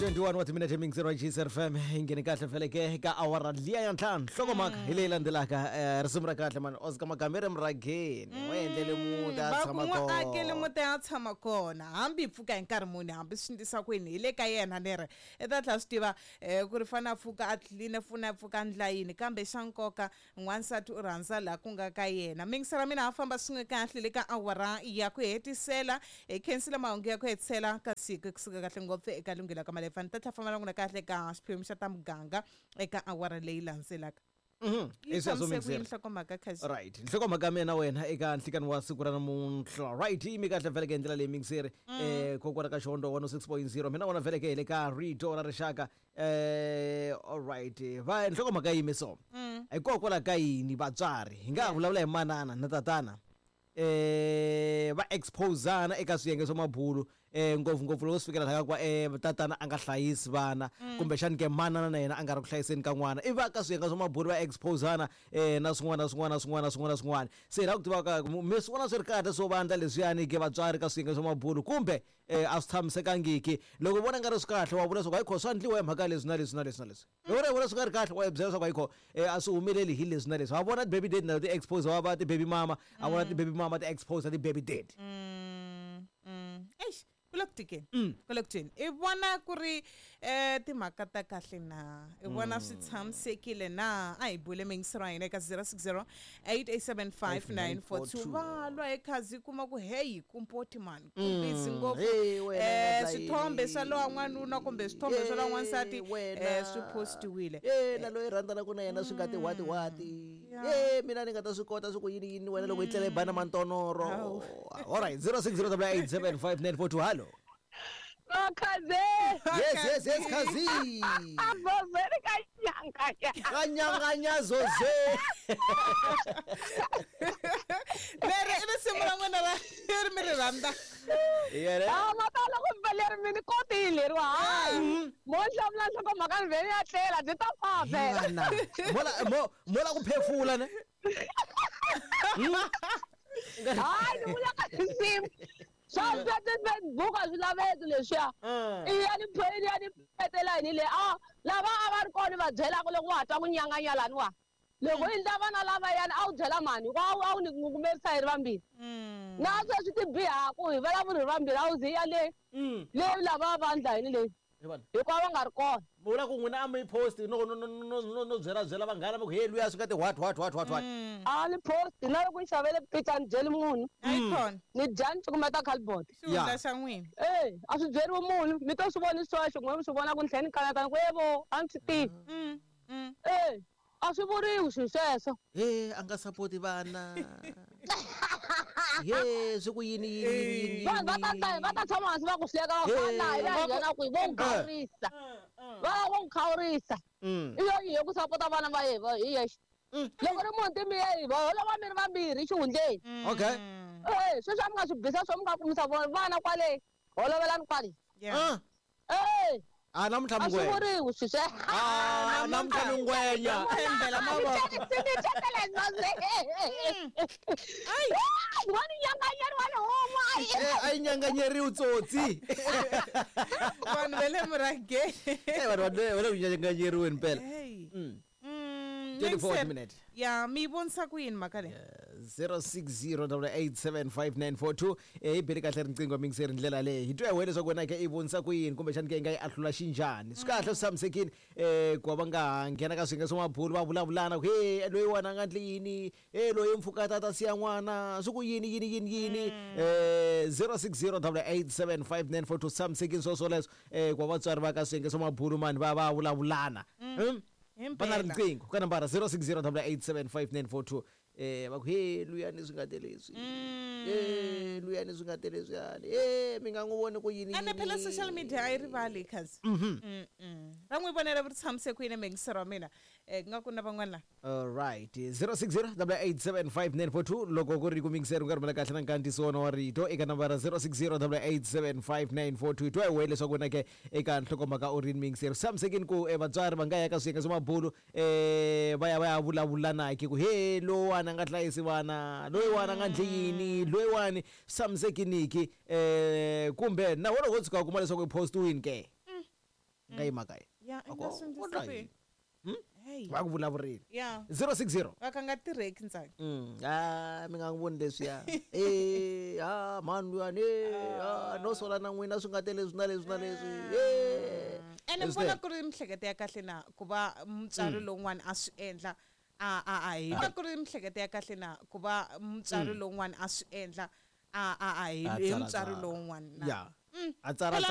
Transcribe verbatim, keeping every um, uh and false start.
twenty-one wathi mina Jamming zero G S F M ingene kahle vele ke ka awara liya yanhlanu hloko maka ile ilandelaka risumra kahle man Oscar Magamere mrageni wendlele umuntu athama khona akele umuntu athama khona hambi ipfuka enkarhi muni hambi swindisa kwini ile ka yena nere etatla stiva ku ri fana pfuka atline funa pfuka ndlayini kambe xa nkoka n'wansati u rhandza la ku nga ka yena mingisera mina a famba swin'we kahle le ka awara ya ku hetisela e cancela mahungu ya ku hetisela ka siku kusuka kahle ngopfu eka lungela ka malefani tatla famba nguna kahle ka xiphemu xa ta muganga eka awara leyi landzelaka. Mhm. Isazomenzela. Right. Nhloko makamena wena eka nhlikani wa siku ra namuntlha. Right. Imi kahle vele ke ndlela leyi mingiseri eh kokwana ka Xondo one oh six point zero. Mina wona vele ke le ka Rito ra Rixaka. Eh all right. Va nhloko makayime so. Ai kokwala ka yini vatswari. Hi nga vulavula hi manana na tatana. Eh va exposeana eka swiyenge swa mabulu eh ngopfu ngopfu loko swi fikela la kwa eh tatana anga hlayisi vana kumbe xani ke manana na yena anga ri ku hlayiseni ka n'wana iva ka swiyenge swa mabulu va exposeana eh na swin'wana swin'wana swin'wana swin'wana swin'wana se la ku tiva ka mi swona swi ri kahle swo vandla leswiyani ke vatswari ka swiyenge swa mabulu kumbe eh a swi tshamisekangiki loko vona nga ri swi kahle wa vula swa ku swa ndliwa hi mhaka leswi na leswi na leswi na leswi loko ri vona swi nga ri kahle wa byela swa ku eh a swi humeleli hi leswi na leswi wa vona baby dad na ti expose wa va ti baby mama a vona ti baby mama ti expose the baby dad mm mm eish kulokutike kulokutini I vona ku ri eh timhaka ta kahle na I vona swi tshamisekile na a hi bule mingisero hina eka zero six zero eight eight seven five nine four two valwa ekhazi kuma ku hey kumpoti man kubisi ngopfu eh swithombe swa lo n'wanuna kumbe swithombe swa lo n'wansati eh swi postiwile eh na lo iranda na kuna yena swi nga ti wati wati eh mina ni nga ta swi kota swi ku yini yini wena loko itlele bana mantonoro all right zero six zero eight seven five nine four two hello. Kaze. Yes, yes, yes, Kazi. Abozere kanyanga. Kanyanga nyazo ze. Mere ina simula ngwana ra mere randa. Yere. Ah matala ko beler mini kotile ro. Mo hlamla soko makan veni atlela dita phape. Mola mo mola ku phefula ne. Hayi mula ka sim. Some people book as lave to le sha. Iyani pheli yani petela ni le ah lava abar koni va jela ko lo wa ta kunyanga nyala nwa. Loko indaba na lava yana au jela mani wa wa ni ngumerisa ri vambili. Na so swi biha ku hi vela vuri vambili au zi ya le. Le lava vandla ni le. Hikuva va nga ri kona. Vula ku n'wina a mi post no no no no no byela byela vanghana va ku hey luya swi ka ti what what what what what a ni post na loko ni xavele pizza ni byeli munhu icon ni dya ni cukumeta cardboard xihundla xa n'wina eh a swi byeriwi munhu mi to swi vona swoxo n'we mi swi vona ku ni tlhela ni kanakana ku yevo a ni swi tivi eh a swi vuriwi swilo sweswo eh a nga support vana ye swi ku yini yini vanhu va ta va ta tshama hansi va ku hleka va fana hi va nghena ku vo khawurisa va vo khawurisa iyo yi ku support vana va yevo hi yexe loko ri munti mi ye vo lava mi ri vambirhi xihundleni okay eh sweswi a mi nga swi bisa swo mi nga kumisa vana kwale holovelani kwale ah eh ah namtlha a swi mngwenya vuriwi swi swe ah namtlha mngwenya hembela mavoko ai wani nyanganyeri wani homa eh ai nyanganyeri utsotsi vanhu va le murage eh vanhu va le nyanganyeriweni mpela hey mm mm twenty-four minutes ya mi vonisa ku yini maka le zero six zero eight seven five nine four two eh ibhele kahle riqingwa mingiseri ndlela le hi twa wena swa wena ke i vonisa ku yini kumbe xani ke nga yi ahlula xinjani swi kahle swisamsekini eh ku va nga nghena ka swinge swa mabulu va vulavulana ku hey loyi wana nga ndli yini eh loyi mpfuka tata siya n'wana swi ku yini yini yini yini eh zero six zero eight seven five nine four two samsekini swo swoleswo eh ku vatswari va ka swinge swa mabulu mani va va vulavulana bana riqingho ka nambara zero six zero eight seven five nine four two eh va ku hey luyani swi nga teleswi eh luyani swi nga teleswi yani eh mi nga n'wi voni ku yini ane phela social media ai rivali khazi mm va n'wi vonela vuri tshamise ku yini mingisero wa mina eh nga ku na van'wana all right zero six zero eight seven five nine four two loko ku ri ku mingisero nga rhumela kahle na nkandziso wa rito eka nambara zero six zero eight seven five nine four two twa wele swa ku na ke eka nhlokomhaka u ri mingisero samsekini ku vatswari va nga ya ka swiyenge swa mabulu eh va ya va ya vulavulana ke ku hey lo wana nga hlayisi vana loyi wana nga ndli yini loyi wani samsekiniki eh kumbe na wona go tsika kuma leswaku post win ke nga yimaka yi ya ingasindiswe hey va ku vulavurile ya zero six zero va ka nga tirheki ntsaka mm ah mi nga ngivoni leswiya eh ah manu ya ne ah no sola na n'wina swi nga tele leswi na leswi na leswi eh ene mbona ku ri mihleketo ya kahle na ku va mutswari lowun'wana a swi endla a a a hi va ku ri mihleketo ya kahle na ku va mutswari lowun'wana a swi endla a a a hi mutswari lowun'wana ya a tsara